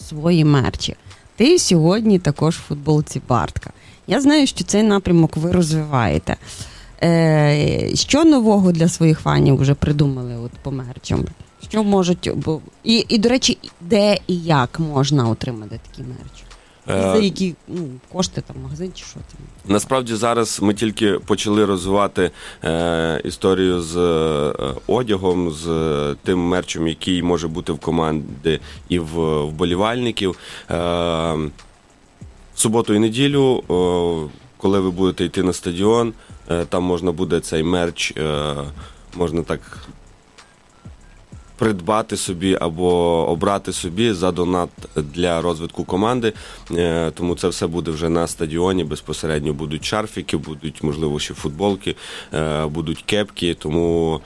свої мерчі. Ти сьогодні також в футболці Бартка. Я знаю, що цей напрямок ви розвиваєте. Що нового для своїх фанів вже придумали от по мерчам? Що можуть... І, до речі, де і як можна отримати такі мерчі? За які кошти, там, магазин чи що це? Насправді зараз ми тільки почали розвивати історію з одягом, з тим мерчем, який може бути в команди і в вболівальників. В суботу і неділю, коли ви будете йти на стадіон, там можна буде цей мерч, можна так придбати собі або обрати собі за донат для розвитку команди, тому це все буде вже на стадіоні, безпосередньо будуть шарфіки, будуть, можливо, ще футболки, будуть кепки, тому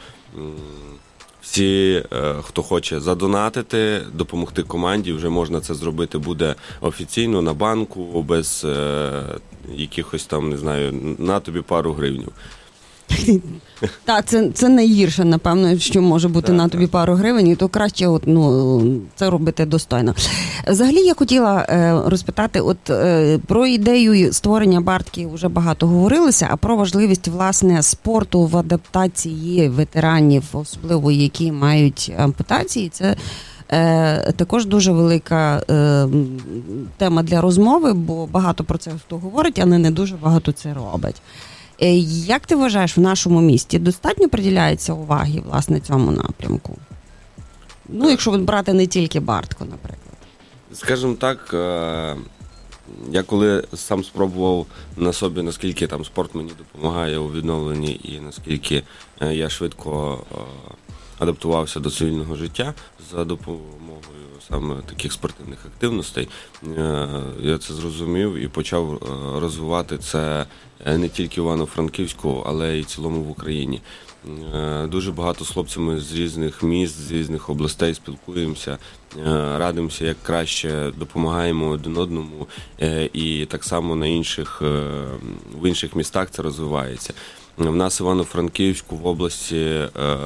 всі, хто хоче задонатити, допомогти команді, вже можна це зробити буде офіційно на банку, без якихось там, не знаю, на тобі пару гривнів. Так, це найгірше, напевно, що може бути на тобі пару гривень, і то краще це робити достойно. Взагалі, я хотіла розпитати, про ідею створення Бартки вже багато говорилося, а про важливість, власне, спорту в адаптації ветеранів, особливо які мають ампутації, це також дуже велика тема для розмови, бо багато про це хто говорить, але не дуже багато це робить. Як ти вважаєш, в нашому місті достатньо приділяється уваги, власне, цьому напрямку? Якщо брати не тільки Бартку, наприклад. Скажімо так, я коли сам спробував на собі, наскільки там спорт мені допомагає у відновленні і наскільки я швидко адаптувався до цивільного життя за допомогою саме таких спортивних активностей, я це зрозумів і почав розвивати це не тільки в Івано-Франківську, але й в цілому в Україні. Дуже багато з хлопцями з різних міст, з різних областей спілкуємося, радимося, як краще, допомагаємо один одному, і так само в інших містах це розвивається. В нас в Івано-Франківську в області,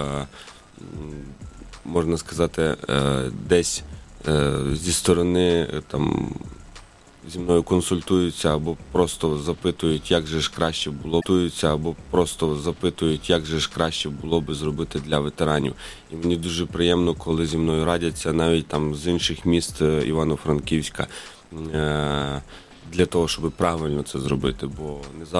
можна сказати, десь зі сторони там зі мною консультуються або просто запитують, як же ж краще було би зробити для ветеранів. І мені дуже приємно, коли зі мною радяться навіть там з інших міст Івано-Франківська для того, щоб правильно це зробити, бо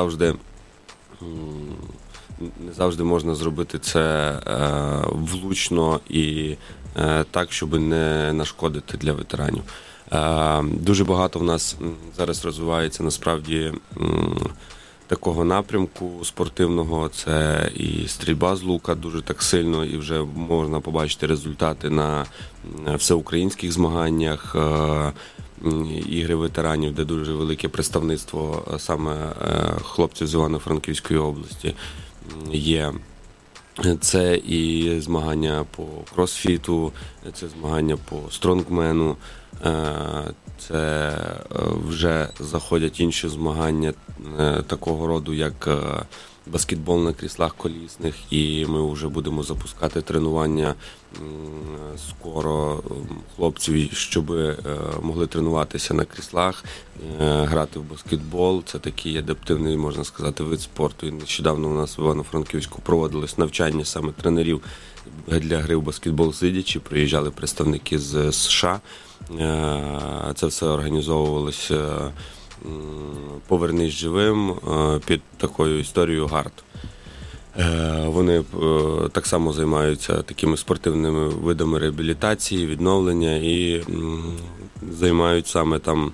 не завжди можна зробити це влучно і так, щоб не нашкодити для ветеранів. Дуже багато в нас зараз розвивається насправді такого напрямку спортивного, це і стрільба з лука дуже так сильно, і вже можна побачити результати на всеукраїнських змаганнях, ігри ветеранів, де дуже велике представництво саме хлопців з Івано-Франківської області є. Це і змагання по кросфіту, це змагання по стронгмену, це вже заходять інші змагання такого роду, як баскетбол на кріслах колісних, і ми вже будемо запускати тренування скоро хлопців, щоб могли тренуватися на кріслах, грати в баскетбол. Це такий адаптивний, можна сказати, вид спорту. І нещодавно у нас в Івано-Франківську проводились навчання саме тренерів для гри в баскетбол сидячи. Приїжджали представники з США. Це все організовувалося «Повернись живим» під такою історією ГАРД. Вони так само займаються такими спортивними видами реабілітації, відновлення і займають саме там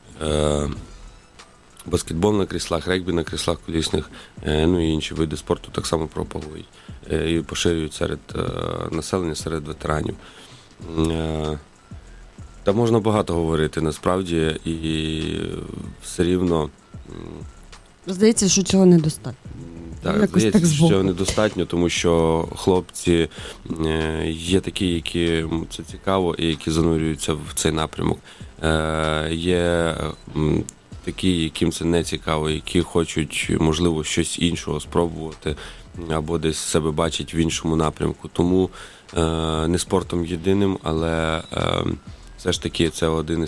баскетбол на кріслах, регбі на кріслах колісних, і інші види спорту так само пропагують і поширюють серед населення, серед ветеранів. Та можна багато говорити, насправді, і все рівно... Здається, що цього недостатньо. Так, здається, що цього недостатньо, тому що хлопці є такі, які це цікаво, і які занурюються в цей напрямок. Є такі, яким це не цікаво, які хочуть, можливо, щось іншого спробувати, або десь себе бачать в іншому напрямку. Тому не спортом єдиним, але... Все ж таки, це один